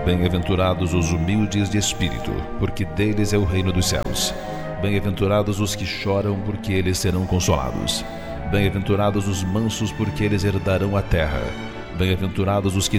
Bem-aventurados os humildes de espírito, porque deles é o reino dos céus. Bem-aventurados os que choram, porque eles serão consolados. Bem-aventurados os mansos, porque eles herdarão a terra. Bem-aventurados os que